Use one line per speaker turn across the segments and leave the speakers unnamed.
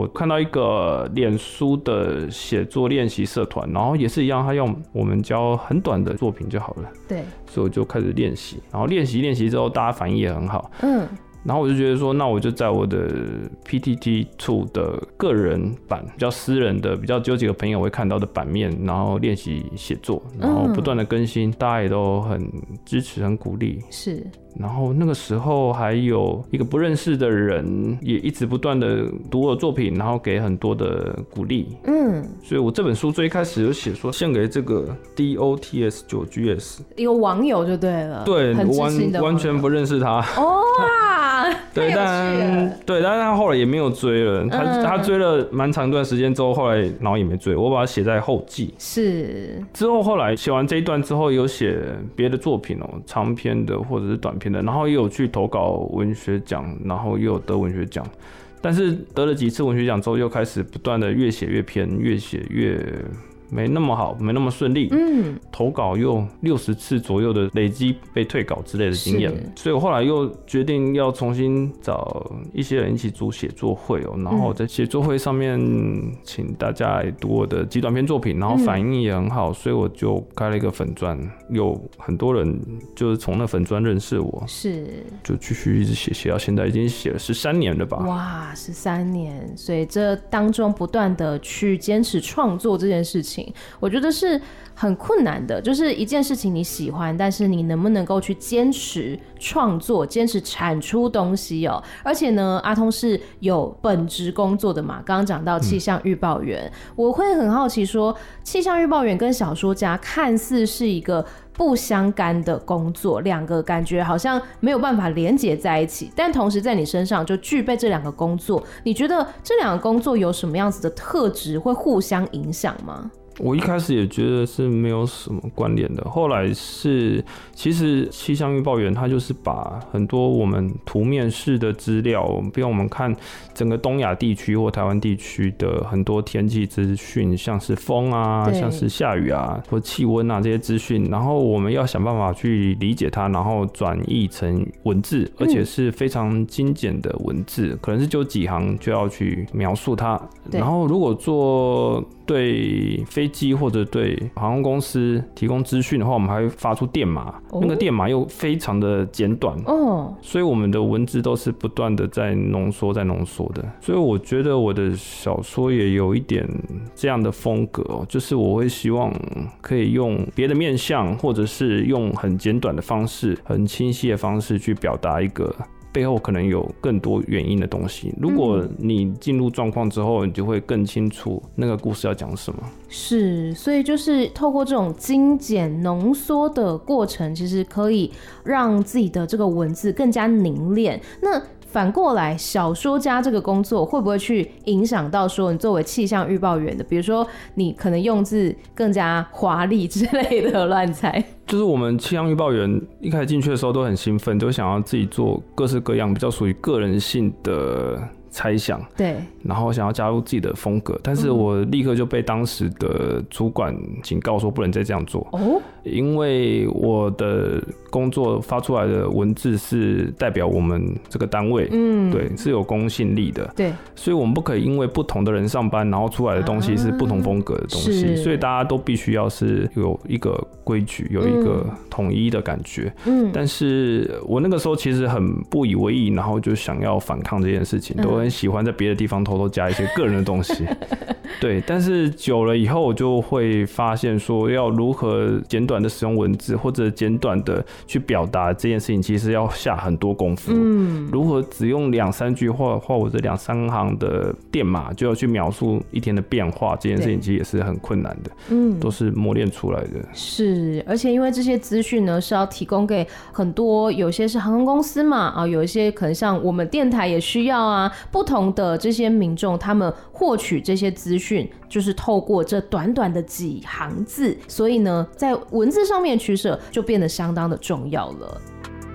我看到一个脸书的写作练习社团，然后也是一样，他用我们教很短的作品就好了。
对，
所以我就开始练习，然后练习之后，大家反应也很好。然后我就觉得说，那我就在我的 PTT2 的个人版，比较私人的，比较只有几个朋友会看到的版面，然后练习写作，然后不断的更新，大家也都很支持、很鼓励。
是。
然后那个时候还有一个不认识的人，也一直不断的读我的作品，然后给很多的鼓励。所以我这本书最一开始就写说，献给这个 DOTS9GS
一个网友就对了。
对，
很知心的
完全不认识他。对，但是他后来也没有追了，他追了蛮长一段时间之后，后来然后也没追，我把它写在后记。
是。
之后来写完这一段之后，有写别的作品长篇的或者是短篇的，然后也有去投稿文学奖，然后又有得文学奖。但是得了几次文学奖之后，又开始不断的越写越偏，越写越没那么好，没那么顺利。投稿又60次左右的累积被退稿之类的经验，所以我后来又决定要重新找一些人一起组写作会然后在写作会上面请大家来读我的极短篇作品，然后反应也很好，所以我就开了一个粉专，有很多人就是从那粉专认识我，是就继续一直写到现在，已经写了13年了吧。
哇，13年，所以这当中不断的去坚持创作这件事情，我觉得是很困难的，就是一件事情你喜欢，但是你能不能够去坚持创作，坚持产出东西而且呢，阿通是有本职工作的嘛，刚刚讲到气象预报员，我会很好奇说，气象预报员跟小说家看似是一个不相干的工作，两个感觉好像没有办法连结在一起，但同时在你身上就具备这两个工作，你觉得这两个工作有什么样子的特质会互相影响吗？
我一开始也觉得是没有什么关联的，后来是其实气象预报员他就是把很多我们图面式的资料，比如我们看整个东亚地区或台湾地区的很多天气资讯，像是风啊，像是下雨啊，或气温啊这些资讯，然后我们要想办法去理解它，然后转译成文字，而且是非常精简的文字，可能是就几行就要去描述它。然后如果做对飞机或者对航空公司提供资讯的话，我们还会发出电码，那个电码又非常的简短所以我们的文字都是不断的在浓缩的。所以我觉得我的小说也有一点这样的风格就是我会希望可以用别的面向，或者是用很简短的方式，很清晰的方式去表达一个背后可能有更多原因的东西。如果你进入状况之后，你就会更清楚那个故事要讲什么。
是，所以就是透过这种精简浓缩的过程，其实可以让自己的这个文字更加凝练。那反过来，小说家这个工作会不会去影响到说你作为气象预报员的，比如说你可能用字更加华丽之类的，乱猜？
就是我们气象预报员一开始进去的时候都很兴奋，都想要自己做各式各样比较属于个人性的猜想，
对，
然后想要加入自己的风格，但是我立刻就被当时的主管警告说不能再这样做因为我的工作发出来的文字是代表我们这个单位，对，是有公信力的，
对，
所以我们不可以因为不同的人上班，然后出来的东西是不同风格的东西，所以大家都必须要是有一个规矩，有一个统一的感觉，但是我那个时候其实很不以为意，然后就想要反抗这件事情，都很喜欢在别的地方偷偷加一些个人的东西对，但是久了以后我就会发现说要如何简短的使用文字，或者简短的去表达这件事情，其实要下很多功夫，如何只用2-3句话或者2-3行的电码就要去描述一天的变化，这件事情其实也是很困难的，都是磨练出来的。
是，而且因为这些资讯呢是要提供给很多，有些是航空公司嘛，有一些可能像我们电台也需要啊，不同的这些民众他们获取这些资讯就是透过这短短的几行字，所以呢在文字上面的取舍就变得相当的重要了。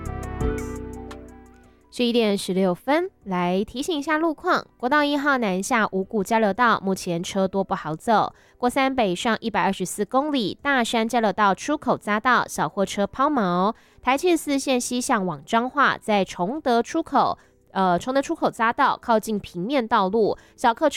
11点16分，来提醒一下路况。国道1号南下五股交流道目前车多不好走，国3北上124公里，大山交流道出口匝道小货车抛锚，台74线西向往彰化，在崇德出口匝道靠近平面道路，小客车